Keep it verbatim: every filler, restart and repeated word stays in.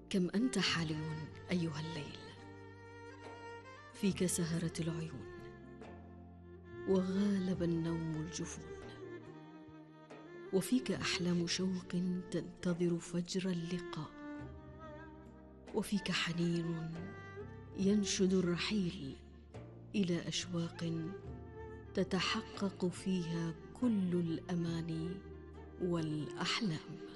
كم أنت حالي أيها الليل، فيك سهرة العيون وغالب النوم الجفون، وفيك أحلام شوق تنتظر فجر اللقاء، وفيك حنين ينشد الرحيل إلى أشواق تتحقق فيها كل الأماني والأحلام.